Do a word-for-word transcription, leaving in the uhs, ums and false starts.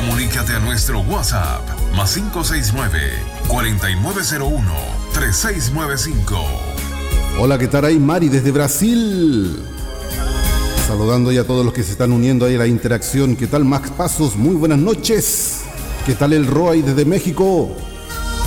Comunícate a nuestro WhatsApp más cinco seis nueve, cuatro nueve cero uno, tres seis nueve cinco. Hola, ¿qué tal ahí? Mari desde Brasil. Saludando ya a todos los que se están uniendo ahí a la interacción. ¿Qué tal Max Pasos? Muy buenas noches. ¿Qué tal el Roy desde México?